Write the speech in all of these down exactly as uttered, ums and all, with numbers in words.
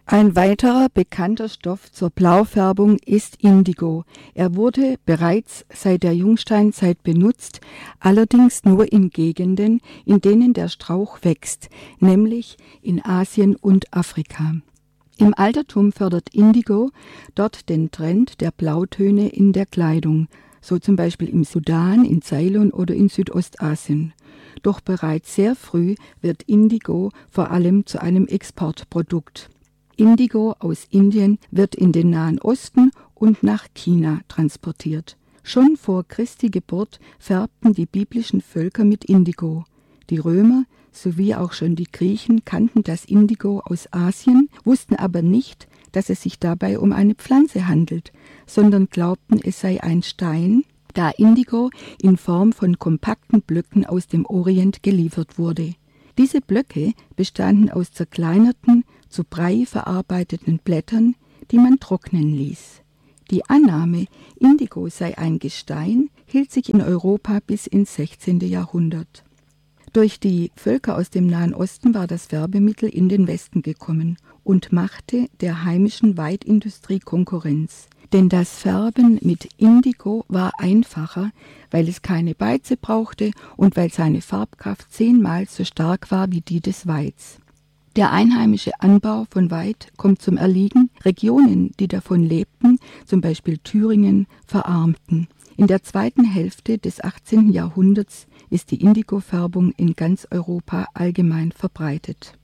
Ein weiterer bekannter Stoff zur Blaufärbung ist Indigo. Er wurde bereits seit der Jungsteinzeit benutzt, allerdings nur in Gegenden, in denen der Strauch wächst, nämlich in Asien und Afrika. Im Altertum fördert Indigo dort den Trend der Blautöne in der Kleidung, so zum Beispiel im Sudan, in Ceylon oder in Südostasien. Doch bereits sehr früh wird Indigo vor allem zu einem Exportprodukt. Indigo aus Indien wird in den Nahen Osten und nach China transportiert. Schon vor Christi Geburt färbten die biblischen Völker mit Indigo. Die Römer sowie auch schon die Griechen kannten das Indigo aus Asien, wussten aber nicht, dass es sich dabei um eine Pflanze handelt, sondern glaubten, es sei ein Stein, da Indigo in Form von kompakten Blöcken aus dem Orient geliefert wurde. Diese Blöcke bestanden aus zerkleinerten, zu Brei verarbeiteten Blättern, die man trocknen ließ. Die Annahme, Indigo sei ein Gestein, hielt sich in Europa bis ins sechzehnten Jahrhundert. Durch die Völker aus dem Nahen Osten war das Färbemittel in den Westen gekommen und machte der heimischen Weidindustrie Konkurrenz. Denn das Färben mit Indigo war einfacher, weil es keine Beize brauchte und weil seine Farbkraft zehnmal so stark war wie die des Weids. Der einheimische Anbau von Weid kommt zum Erliegen. Regionen, die davon lebten, zum Beispiel Thüringen, verarmten. In der zweiten Hälfte des achtzehnten Jahrhunderts ist die Indigofärbung in ganz Europa allgemein verbreitet.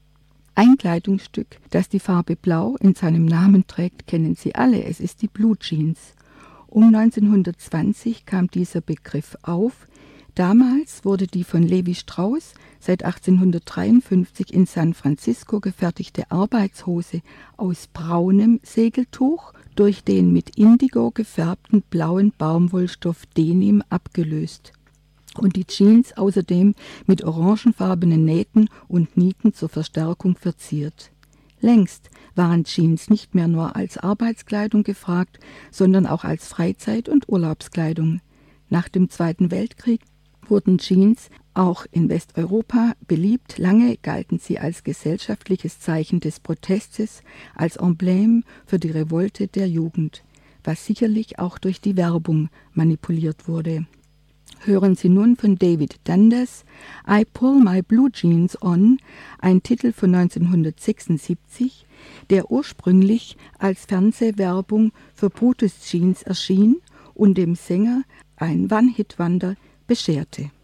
Ein Kleidungsstück, das die Farbe Blau in seinem Namen trägt, kennen Sie alle, es ist die Blue Jeans. Um neunzehnhundertzwanzig kam dieser Begriff auf. Damals wurde die von Levi Strauss seit achtzehnhundertdreiundfünfzig in San Francisco gefertigte Arbeitshose aus braunem Segeltuch durch den mit Indigo gefärbten blauen Baumwollstoff Denim abgelöst und die Jeans außerdem mit orangenfarbenen Nähten und Nieten zur Verstärkung verziert. Längst waren Jeans nicht mehr nur als Arbeitskleidung gefragt, sondern auch als Freizeit- und Urlaubskleidung. Nach dem Zweiten Weltkrieg wurden Jeans auch in Westeuropa beliebt. Lange galten sie als gesellschaftliches Zeichen des Protestes, als Emblem für die Revolte der Jugend, was sicherlich auch durch die Werbung manipuliert wurde. Hören Sie nun von David Dundas I Pull My Blue Jeans On, ein Titel von neunzehnhundertsechsundsiebzig, der ursprünglich als Fernsehwerbung für Brutus Jeans erschien und dem Sänger ein One-Hit-Wonder bescherte.